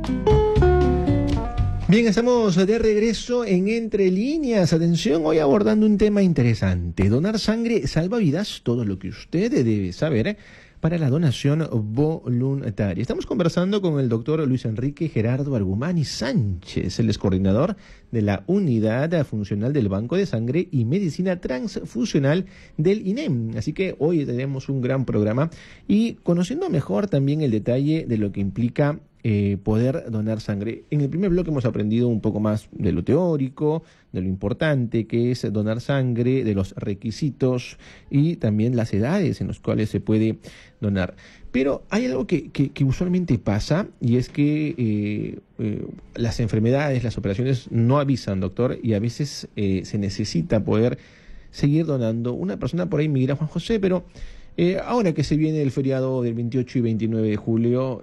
Bien, estamos de regreso en Entre Líneas. Atención, hoy abordando un tema interesante. Donar sangre salva vidas, todo lo que usted debe saber para la donación voluntaria. Estamos conversando con el doctor Luis Enrique Gerardo Argumani Sánchez, el coordinador de la Unidad Funcional del Banco de Sangre y Medicina Transfusional del INEM. Así que hoy tenemos un gran programa y conociendo mejor también el detalle de lo que implica poder donar sangre. En el primer bloque hemos aprendido un poco más de lo teórico, de lo importante que es donar sangre, de los requisitos y también las edades en las cuales se puede donar. Pero hay algo que usualmente pasa y es que las enfermedades, las operaciones no avisan, doctor, y a veces se necesita poder seguir donando. Una persona por ahí me dirá, Juan José, pero ahora que se viene el feriado del 28 y 29 de julio,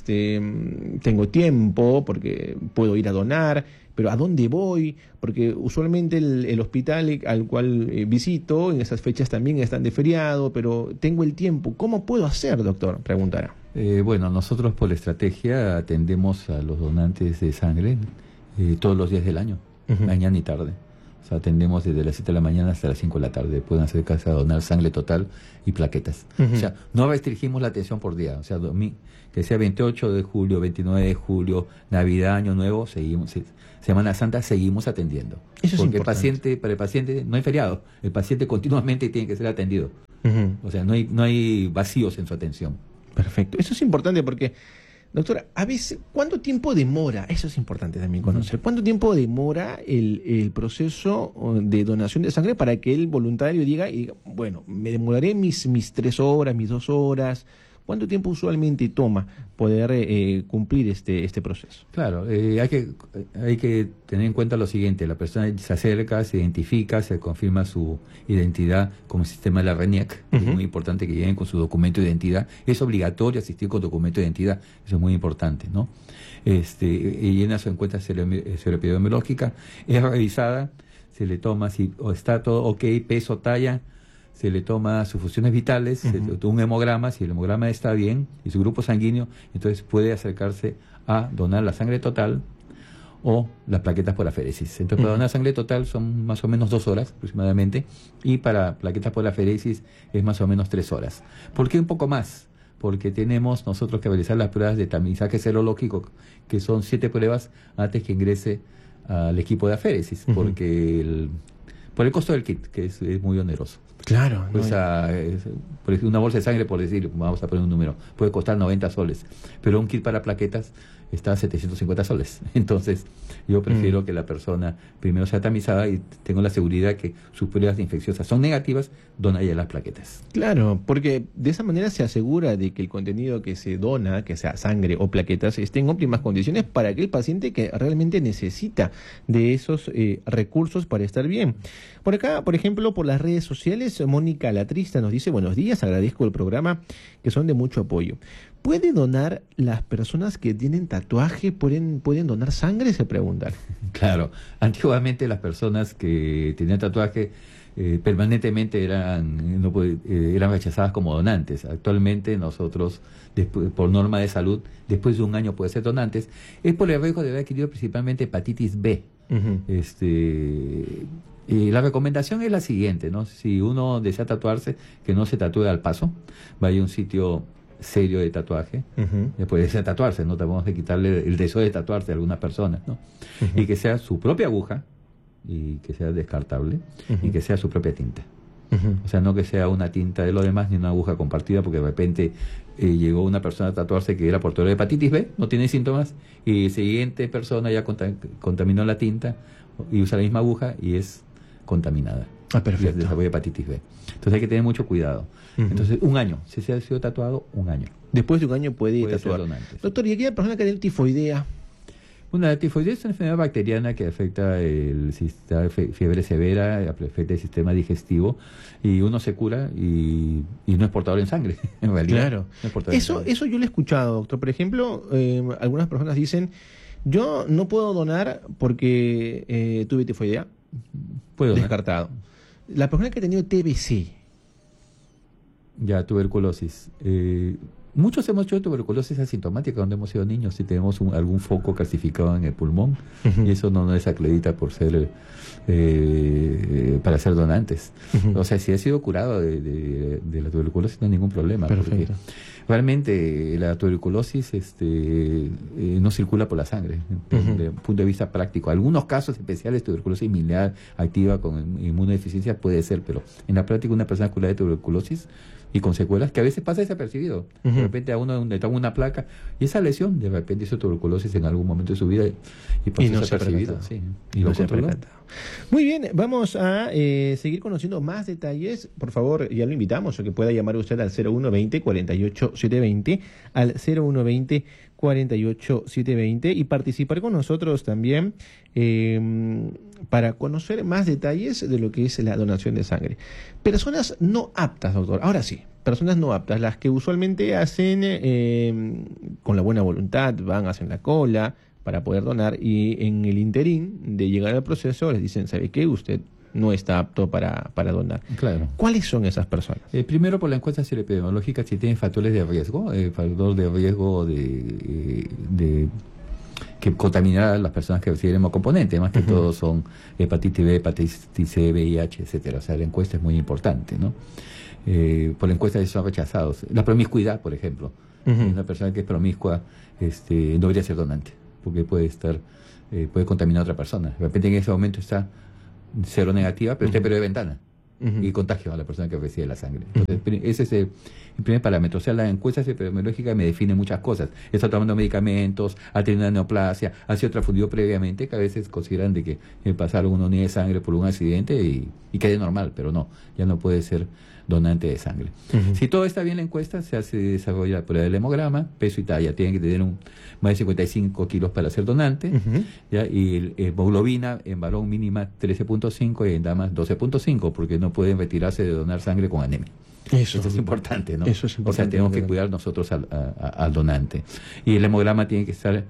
tengo tiempo porque puedo ir a donar, pero ¿a dónde voy? Porque usualmente el hospital al cual visito en esas fechas también están de feriado, pero tengo el tiempo. ¿Cómo puedo hacer, doctor? Preguntará. Bueno, nosotros por la estrategia atendemos a los donantes de sangre todos los días del año, mañana y tarde. O sea, atendemos desde las 7 de la mañana hasta las 5 de la tarde. Pueden acercarse a donar sangre total y plaquetas. O sea, no restringimos la atención por día. O sea, que sea 28 de julio, 29 de julio, Navidad, Año Nuevo, seguimos. Semana Santa seguimos atendiendo. Eso es porque importante. para el paciente no hay feriado. El paciente continuamente tiene que ser atendido. O sea, no hay vacíos en su atención. Perfecto. Eso es importante porque, doctora, a veces, ¿cuánto tiempo demora? Eso es importante también conocer. ¿Cuánto tiempo demora el proceso de donación de sangre para que el voluntario diga, bueno, me demoraré mis 3 horas, mis 2 horas? ¿Cuánto tiempo usualmente toma poder cumplir este proceso? Claro, hay que tener en cuenta lo siguiente: la persona se acerca, se identifica, se confirma su identidad con el sistema de la RENIEC. Es muy importante que lleguen con su documento de identidad. Es obligatorio asistir con documento de identidad, eso es muy importante, ¿no? Y llena su encuesta seroepidemiológica, es revisada, se le toma si está todo ok, peso, talla. Se le toma sus funciones vitales, se le toma un hemograma, si el hemograma está bien y su grupo sanguíneo, entonces puede acercarse a donar la sangre total o las plaquetas por aféresis. Entonces para donar sangre total son más o menos 2 horas aproximadamente y para plaquetas por aféresis es más o menos 3 horas. ¿Por qué un poco más? Porque tenemos nosotros que realizar las pruebas de tamizaje serológico, que son 7 pruebas antes que ingrese al equipo de aféresis, porque por el costo del kit, que es muy oneroso. Claro. Pues por ejemplo, una bolsa de sangre, por decir, vamos a poner un número, puede costar 90 soles, pero un kit para plaquetas está a 750 soles. Entonces, yo prefiero que la persona primero sea tamizada y tengo la seguridad que sus pruebas infecciosas son negativas, dona ya las plaquetas. Claro, porque de esa manera se asegura de que el contenido que se dona, que sea sangre o plaquetas, esté en óptimas condiciones para aquel paciente que realmente necesita de esos recursos para estar bien. Por acá, por ejemplo, por las redes sociales, Mónica Latrista nos dice: buenos días, agradezco el programa, que son de mucho apoyo. ¿Puede donar las personas que tienen tatuaje? ¿Pueden donar sangre? Se preguntan. Claro, antiguamente las personas que tenían tatuaje permanentemente eran rechazadas como donantes. Actualmente nosotros, por norma de salud, después de un año puede ser donantes. Es por el riesgo de haber adquirido principalmente hepatitis B. Y la recomendación es la siguiente, ¿no? Si uno desea tatuarse, que no se tatúe al paso, vaya a un sitio serio de tatuaje, después desea tatuarse, no tenemos que quitarle el deseo de tatuarse a algunas personas, ¿no? Y que sea su propia aguja, y que sea descartable, y que sea su propia tinta. O sea, no que sea una tinta de lo demás ni una aguja compartida, porque de repente llegó una persona a tatuarse que era portadora de hepatitis B, no tiene síntomas, y la siguiente persona ya contaminó la tinta y usa la misma aguja y es contaminada. Perfecto. Y desarrolla hepatitis B. Entonces hay que tener mucho cuidado. Entonces, un año, si se ha sido tatuado, un año. Después de un año puede tatuar. Doctor, ¿y aquella persona que tiene tifoidea? La tifoidea es una enfermedad bacteriana que afecta fiebre severa, afecta el sistema digestivo, y uno se cura y no es portador en sangre, en realidad. Claro. No Eso yo lo he escuchado, doctor. Por ejemplo, algunas personas dicen: yo no puedo donar porque tuve tifoidea. Puedo descartado. La persona que ha tenido TBC. Ya, tuberculosis. Muchos hemos hecho tuberculosis asintomática cuando hemos sido niños y tenemos algún foco calcificado en el pulmón, y eso no nos acredita por ser para ser donantes. O sea, si ha sido curado de la tuberculosis no hay ningún problema. Perfecto. Porque realmente la tuberculosis no circula por la sangre, desde el punto de vista práctico. Algunos casos especiales de tuberculosis miliar activa con inmunodeficiencia puede ser, pero en la práctica una persona curada de tuberculosis y con secuelas, que a veces pasa desapercibido. De repente a uno le toma una placa y esa lesión de repente hizo tuberculosis en algún momento de su vida y pasó desapercibido. Sí, y lo controló. Muy bien, vamos a seguir conociendo más detalles. Por favor, ya lo invitamos a que pueda llamar usted al 0120-48-720, al 0120-48-720 y participar con nosotros también para conocer más detalles de lo que es la donación de sangre. Personas no aptas, doctor. Ahora sí, personas no aptas, las que usualmente hacen con la buena voluntad, hacen la cola para poder donar y en el interín de llegar al proceso les dicen, ¿sabe qué? Usted no está apto para donar. Claro. ¿Cuáles son esas personas? Primero, por la encuesta epidemiológica, si tienen factores de riesgo, factor de riesgo de que contaminar a las personas que reciben hemocomponente, más que todo son hepatitis B, hepatitis C, VIH, etcétera. O sea, la encuesta es muy importante, ¿no? Por la encuesta son rechazados. La promiscuidad, por ejemplo. Una persona que es promiscua no debería ser donante, porque puede contaminar a otra persona. De repente en ese momento está cero negativa, pero está en periodo de ventana. Y contagio a la persona que recibe la sangre. Entonces, ese es el primer parámetro. O sea, la encuesta epidemiológica me define muchas cosas. Está tomando medicamentos, ha tenido una neoplasia, ha sido transfundido previamente, que a veces consideran de que pasaron una unidad de sangre por un accidente y quede normal, pero no, ya no puede ser donante de sangre. Si todo está bien en la encuesta, se desarrolla la prueba del hemograma, peso y talla. Tienen que tener más de 55 kilos para ser donante, ¿ya? Y hemoglobina en varón mínima 13.5 y en damas 12.5, porque no pueden retirarse de donar sangre con anemia. Eso es importante, ¿no? Eso es importante. O sea, tenemos que cuidar nosotros al donante. Y el hemograma tiene que estar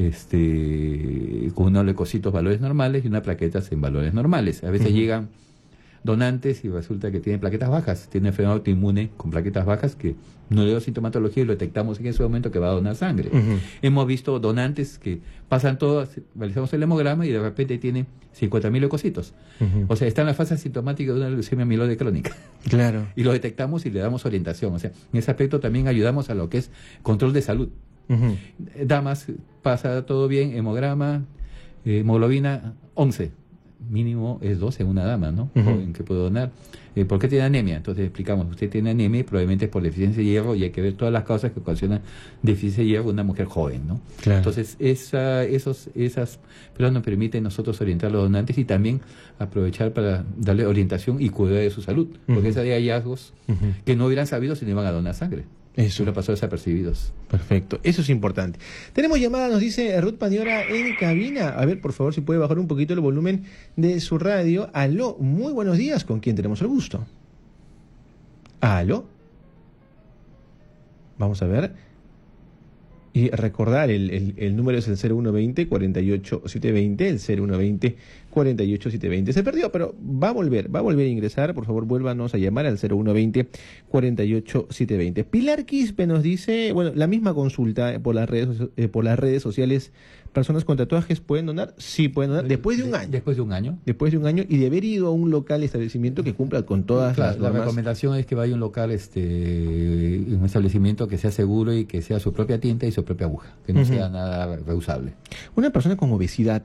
con unos leucocitos valores normales y unas plaquetas en valores normales. A veces llegan donantes y resulta que tienen plaquetas bajas, tienen enfermedad autoinmune con plaquetas bajas que no le dio sintomatología y lo detectamos en ese momento que va a donar sangre. Hemos visto donantes que pasan todo, realizamos el hemograma y de repente tienen 50.000 leucocitos. O sea, está en la fase asintomática de una leucemia amiloide crónica. Claro. Y lo detectamos y le damos orientación. O sea, en ese aspecto también ayudamos a lo que es control de salud. Damas, pasa todo bien, hemograma, hemoglobina 11. Mínimo es 12 en una dama, ¿no? Joven que puede donar. ¿Por qué tiene anemia? Entonces explicamos, usted tiene anemia y probablemente es por deficiencia de hierro y hay que ver todas las causas que ocasionan deficiencia de hierro en una mujer joven, ¿no? Claro. Entonces esas pruebas nos permiten nosotros orientar a los donantes y también aprovechar para darle orientación y cuidar de su salud, porque esas de hallazgos que no hubieran sabido si no iban a donar sangre. Eso lo pasó desapercibidos. Perfecto, eso es importante. Tenemos llamada, nos dice Ruth Paniora en cabina. A ver, por favor, si puede bajar un poquito el volumen de su radio. Aló, muy buenos días. ¿Con quién tenemos el gusto? Aló. Vamos a ver. Y recordar, el número es el 0120-48-720, el 0120-48-720. Se perdió, pero va a volver a ingresar. Por favor, vuélvanos a llamar al 0120-48-720. Pilar Quispe nos dice, bueno, la misma consulta por las redes sociales. ¿Personas con tatuajes pueden donar? Sí, pueden donar. Después de un año. Después de un año. Después de un año y de haber ido a un local establecimiento que cumpla con todas las normas. La recomendación es que vaya a un local, un establecimiento que sea seguro y que sea su propia tinta y su propia aguja, que no sea nada reusable. Una persona con obesidad,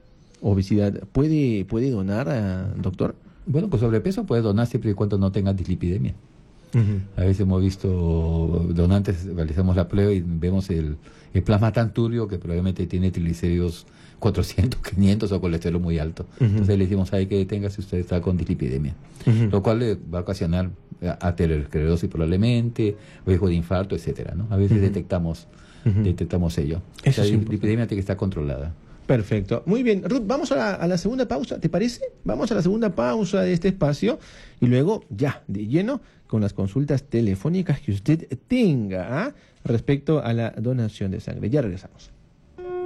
¿puede donar, doctor? Bueno, con sobrepeso puede donar siempre y cuando no tenga dislipidemia. A veces hemos visto donantes, realizamos la prueba y vemos el plasma tan turbio que probablemente tiene triglicéridos 400, 500 o colesterol muy alto. Entonces le decimos, hay que detenga si usted está con dislipidemia, lo cual le va a ocasionar aterosclerosis probablemente, riesgo de infarto, etcétera, ¿no? A veces detectamos ello. La dislipidemia tiene que estar controlada. Perfecto. Muy bien. Ruth, vamos a la segunda pausa, ¿te parece? Vamos a la segunda pausa de este espacio y luego ya, de lleno, con las consultas telefónicas que usted tenga respecto a la donación de sangre. Ya regresamos.